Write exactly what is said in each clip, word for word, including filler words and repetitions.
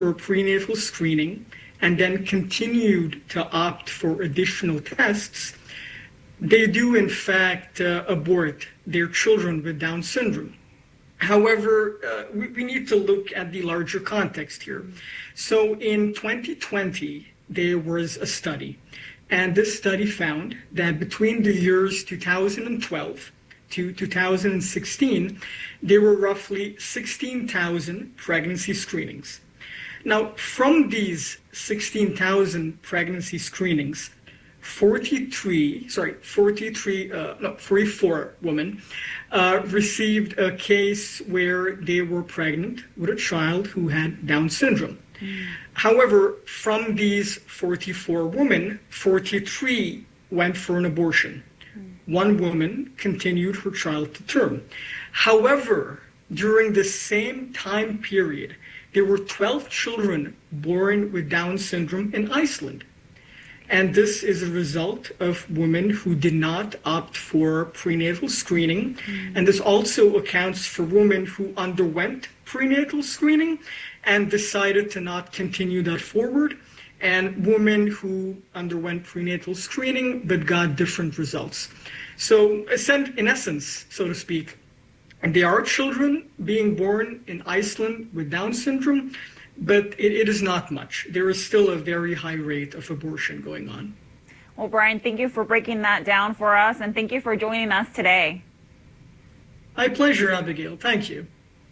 for prenatal screening and then continued to opt for additional tests, they do in fact uh, abort their children with Down syndrome. However, uh, we, we need to look at the larger context here. So in twenty twenty, there was a study, and this study found that between the years two thousand twelve to two thousand sixteen, there were roughly sixteen thousand pregnancy screenings. Now, from these sixteen thousand pregnancy screenings, forty-three, sorry, forty-three, uh, no, forty-four women uh, received a case where they were pregnant with a child who had Down syndrome. Mm. However, from these forty-four women, forty-three went for an abortion. Mm. One woman continued her child to term. However, during the same time period, there were twelve children born with Down syndrome in Iceland. And this is a result of women who did not opt for prenatal screening. Mm. And this also accounts for women who underwent prenatal screening and decided to not continue that forward, and women who underwent prenatal screening but got different results. So in essence, so to speak, there are children being born in Iceland with Down syndrome, but it, it is not much. There is still a very high rate of abortion going on. Well, Brian, thank you for breaking that down for us, and thank you for joining us today. My pleasure, Abigail. Thank you.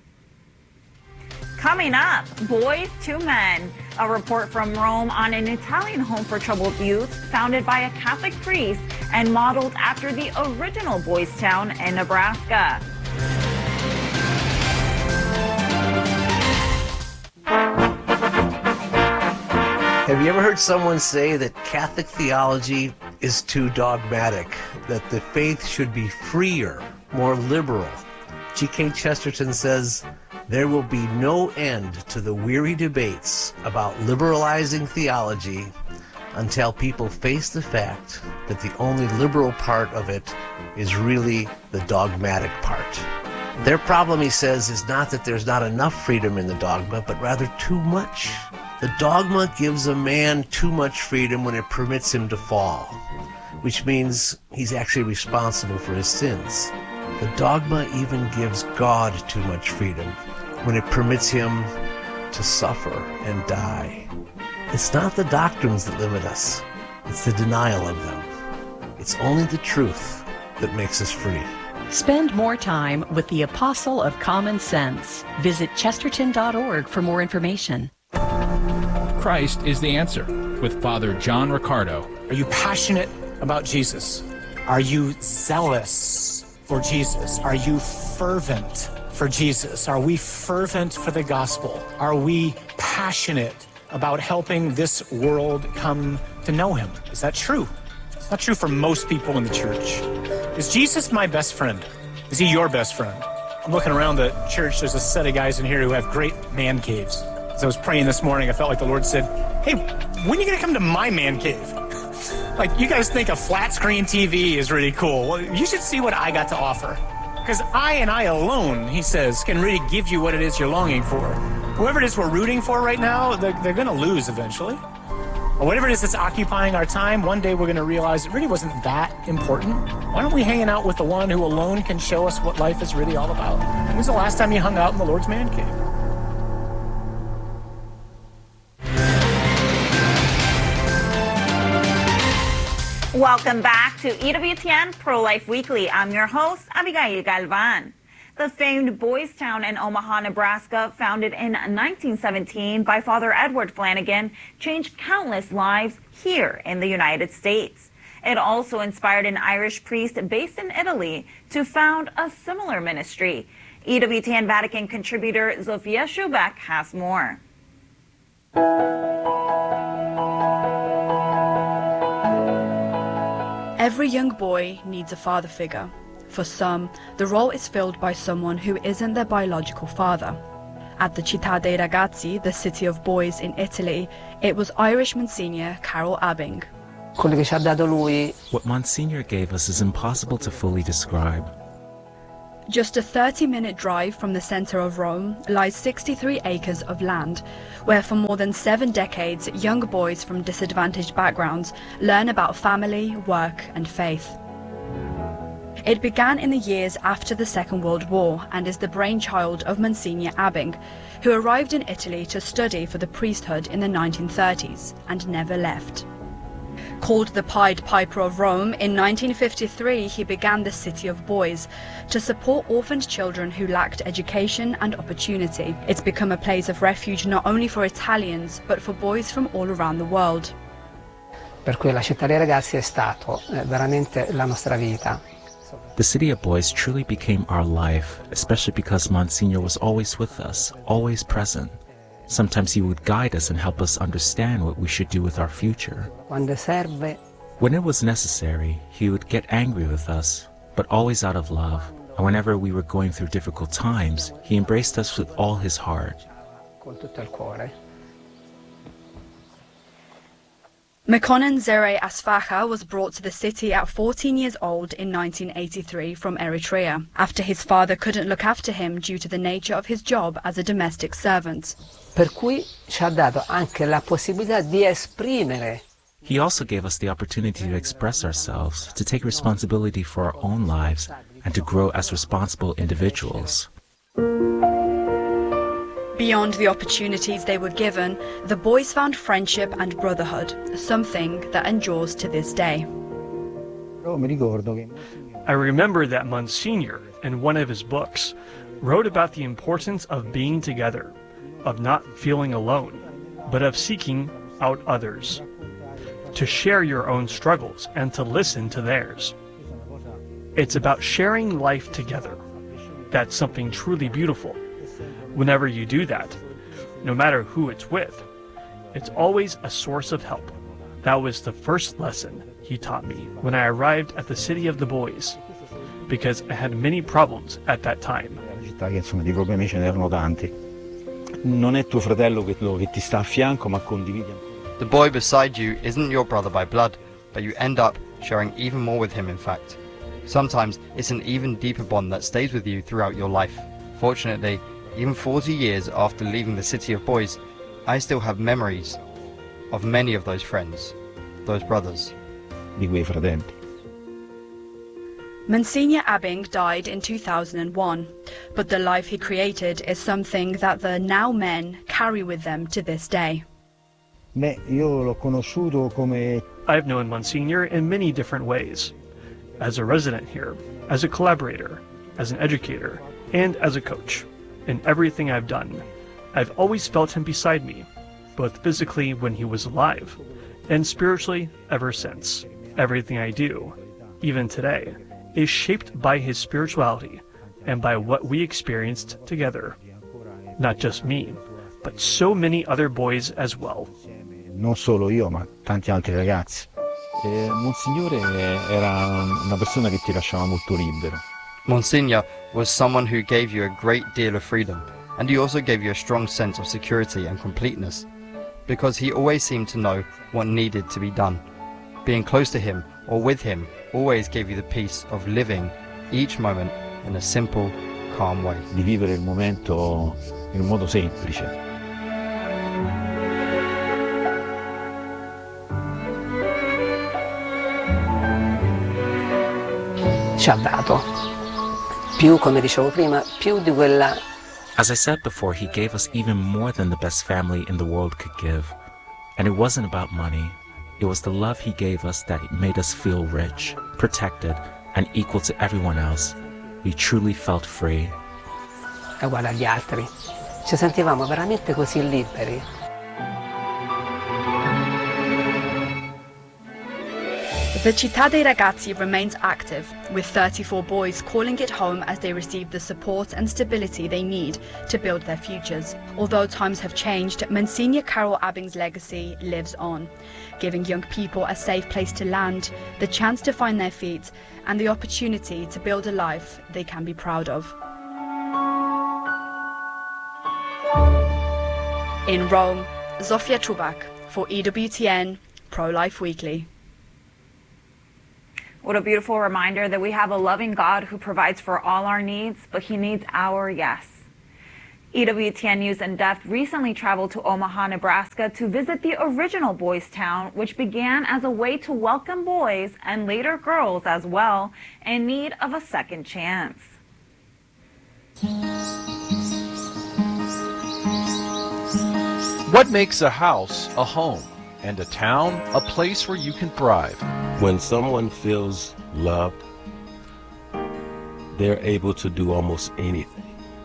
Coming up, Boys to Men, a report from Rome on an Italian home for troubled youth founded by a Catholic priest and modeled after the original Boys Town in Nebraska. Have you ever heard someone say that Catholic theology is too dogmatic, that the faith should be freer, more liberal? G K Chesterton says, there will be no end to the weary debates about liberalizing theology until people face the fact that the only liberal part of it is really the dogmatic part. Their problem, he says, is not that there's not enough freedom in the dogma, but rather too much. The dogma gives a man too much freedom when it permits him to fall, which means he's actually responsible for his sins. The dogma even gives God too much freedom when it permits him to suffer and die. It's not the doctrines that limit us, it's the denial of them. It's only the truth that makes us free. Spend more time with the Apostle of Common Sense. Visit chesterton dot org for more information. Christ is the answer with Father John Riccardo. Are you passionate about Jesus? Are you zealous for Jesus? Are you fervent for Jesus? Are we fervent for the gospel? Are we passionate about helping this world come to know him? Is that true? It's not true for most people in the church. Is Jesus my best friend? Is he your best friend? I'm looking around the church. There's a set of guys in here who have great man caves. As I was praying this morning, I felt like the Lord said, hey, when are you going to come to my man cave? Like, you guys think a flat screen T V is really cool. Well, you should see what I got to offer. Because I and I alone, he says, can really give you what it is you're longing for. Whoever it is we're rooting for right now, they're, they're going to lose eventually. Or whatever it is that's occupying our time, one day we're going to realize it really wasn't that important. Why don't we hang out with the one who alone can show us what life is really all about? When was the last time you hung out in the Lord's man cave? Welcome back to E W T N Pro-Life Weekly. I'm your host, Abigail Galvan. The famed Boys Town in Omaha, Nebraska, founded in nineteen seventeen by Father Edward Flanagan, changed countless lives here in the United States. It also inspired an Irish priest based in Italy to found a similar ministry. E W T N Vatican contributor Zofia Schubeck has more. Every young boy needs a father figure. For some, the role is filled by someone who isn't their biological father. At the Città dei Ragazzi, the city of boys in Italy, it was Irish Monsignor Carol Abing. What Monsignor gave us is impossible to fully describe. Just a thirty-minute drive from the center of Rome lies sixty-three acres of land, where for more than seven decades, young boys from disadvantaged backgrounds learn about family, work, and faith. It began in the years after the Second World War and is the brainchild of Monsignor Abing, who arrived in Italy to study for the priesthood in the nineteen thirties and never left. Called the Pied Piper of Rome, in nineteen fifty-three he began the City of Boys to support orphaned children who lacked education and opportunity. It's become a place of refuge not only for Italians, but for boys from all around the world. Per cui la Città dei Ragazzi è stato eh, veramente la nostra vita. The City of Boys truly became our life, especially because Monsignor was always with us, always present. Sometimes he would guide us and help us understand what we should do with our future. Quando serve, When it was necessary, he would get angry with us, but always out of love. And whenever we were going through difficult times, he embraced us with all his heart. con tutto il cuore. Mekonnen Zere Asfacha was brought to the city at fourteen years old in nineteen eighty-three from Eritrea, after his father couldn't look after him due to the nature of his job as a domestic servant. Per cui ci ha dato anche la possibilità di esprimere. He also gave us the opportunity to express ourselves, to take responsibility for our own lives, and to grow as responsible individuals. Beyond the opportunities they were given, the boys found friendship and brotherhood, something that endures to this day. I remember that Monsignor, in one of his books, wrote about the importance of being together, of not feeling alone, but of seeking out others, to share your own struggles and to listen to theirs. It's about sharing life together. That's something truly beautiful. Whenever you do that, no matter who it's with, it's always a source of help. That was the first lesson he taught me when I arrived at the City of the Boys, because I had many problems at that time. Insomma, di problemi ce n'erano tanti. Non è tuo fratello che ti sta a fianco, ma condividi. The boy beside you isn't your brother by blood, but you end up sharing even more with him, in fact. Sometimes it's an even deeper bond that stays with you throughout your life. Fortunately, even forty years after leaving the City of Boys, I still have memories of many of those friends, those brothers. Di quei fratelli. Monsignor Abing died in two thousand one, but the life he created is something that the now men carry with them to this day. Beh, io l'ho conosciuto come... I've known Monsignor in many different ways. As a resident here, as a collaborator, as an educator, and as a coach. In everything I've done, I've always felt him beside me, both physically when he was alive, and spiritually ever since. Everything I do, even today, is shaped by his spirituality and by what we experienced together. Not just me, but so many other boys as well. Non solo io, ma tanti altri ragazzi. E Monsignore era una persona che ti lasciava molto libero. Monsignor was someone who gave you a great deal of freedom, and he also gave you a strong sense of security and completeness, because he always seemed to know what needed to be done. Being close to him or with him always gave you the peace of living each moment in a simple, calm way. Di vivere il momento in un modo semplice. Ci ha dato più, come dicevo prima, più di quella. As I said before, he gave us even more than the best family in the world could give. And it wasn't about money. It was the love he gave us that made us feel rich, protected, and equal to everyone else. We truly felt free. È uguale agli altri. Ci sentivamo veramente così liberi. The Città dei Ragazzi remains active, with thirty-four boys calling it home as they receive the support and stability they need to build their futures. Although times have changed, Monsignor Karol Abing's legacy lives on, giving young people a safe place to land, the chance to find their feet, and the opportunity to build a life they can be proud of. In Rome, Zofia Czubak for E W T N Pro Life Weekly. What a beautiful reminder that we have a loving God who provides for all our needs, but he needs our yes. E W T N News in Depth recently traveled to Omaha, Nebraska to visit the original Boys Town, which began as a way to welcome boys and later girls as well in need of a second chance. What makes a house a home and a town a place where you can thrive? When someone feels loved, they're able to do almost anything.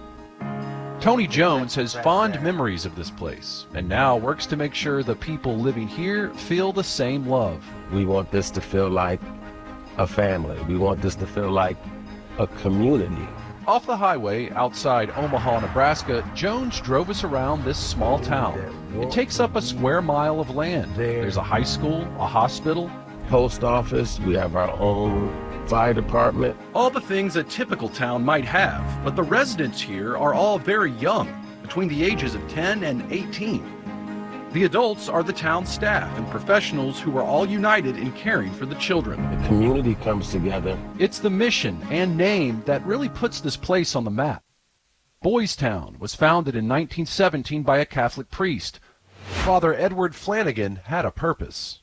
Tony Jones has fond memories of this place and now works to make sure the people living here feel the same love. We want this to feel like a family. We want this to feel like a community. Off the highway outside Omaha, Nebraska, Jones drove us around this small town. It takes up a square mile of land. There's a high school, a hospital, post office, we have our own fire department. All the things a typical town might have, but the residents here are all very young, between the ages of ten and eighteen. The adults are the town staff and professionals who are all united in caring for the children. The community comes together. It's the mission and name that really puts this place on the map. Boys Town was founded in nineteen seventeen by a Catholic priest. Father Edward Flanagan had a purpose.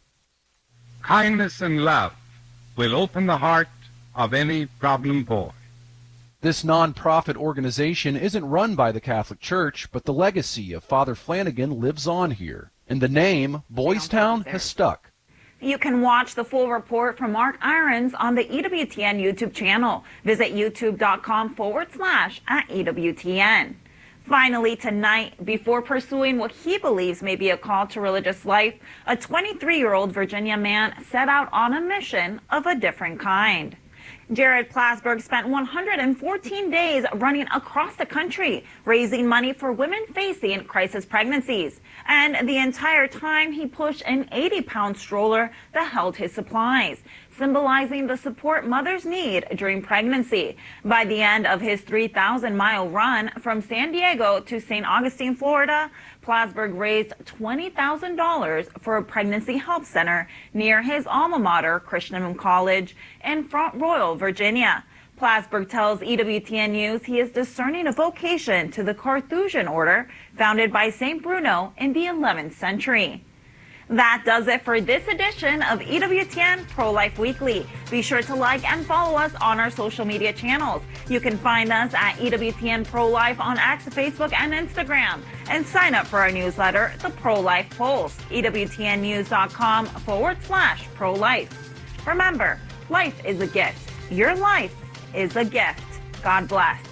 Kindness and love will open the heart of any problem boy. This non-profit organization isn't run by the Catholic Church, but the legacy of Father Flanagan lives on here. And the name, Boys Town, has stuck. You can watch the full report from Mark Irons on the E W T N YouTube channel. Visit youtube.com forward slash at EWTN. Finally, tonight, before pursuing what he believes may be a call to religious life, a twenty-three-year-old Virginia man set out on a mission of a different kind. Jared Plasberg spent one hundred fourteen days running across the country, raising money for women facing crisis pregnancies. And the entire time, he pushed an eighty-pound stroller that held his supplies, symbolizing the support mothers need during pregnancy. By the end of his three thousand mile run from San Diego to Saint Augustine, Florida, Plasberg raised twenty thousand dollars for a pregnancy help center near his alma mater, Christian College, in Front Royal, Virginia. Plasberg tells E W T N News he is discerning a vocation to the Carthusian order founded by Saint Bruno in the eleventh century. That does it for this edition of E W T N Pro-Life Weekly. Be sure to like and follow us on our social media channels. You can find us at E W T N Pro-Life on X, Facebook, and Instagram. And sign up for our newsletter, The Pro-Life Pulse, EWTNnews.com forward slash pro-life. Remember, life is a gift. Your life is a gift. God bless.